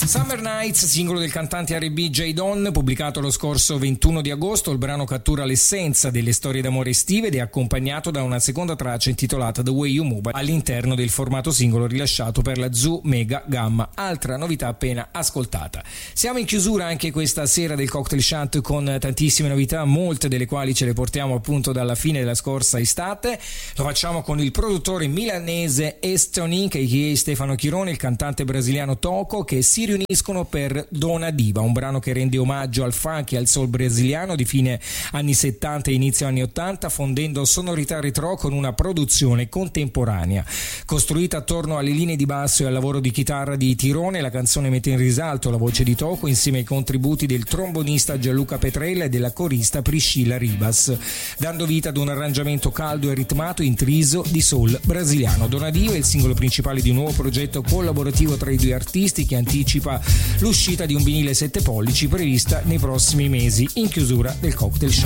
Summer Nights, singolo del cantante R&B J. Don, pubblicato lo scorso 21 di agosto, il brano cattura l'essenza delle storie d'amore estive ed è accompagnato da una seconda traccia intitolata The Way You Move all'interno del formato singolo rilasciato per la Zoo Mega Gamma, altra novità appena ascoltata. Siamo in chiusura anche questa sera del Cocktail Shant con tantissime novità, molte delle quali ce le portiamo appunto dalla fine della scorsa estate. Lo facciamo con il produttore milanese Estonic, a.k.a. Stefano Chirone, il cantante brasiliano Toco, che si riuniscono per Dona Diva, un brano che rende omaggio al funk e al soul brasiliano di fine anni 70 e inizio anni 80, fondendo sonorità retro con una produzione contemporanea. Costruita attorno alle linee di basso e al lavoro di chitarra di Tirone, la canzone mette in risalto la voce di Toco insieme ai contributi del trombonista Gianluca Petrella e della corista Priscilla Ribas, dando vita ad un arrangiamento caldo e ritmato intriso di soul brasiliano. Dona Diva è il singolo principale di un nuovo progetto collaborativo tra i due artisti che anticipa l'uscita di un vinile 7 pollici prevista nei prossimi mesi, in chiusura del Cocktail Show.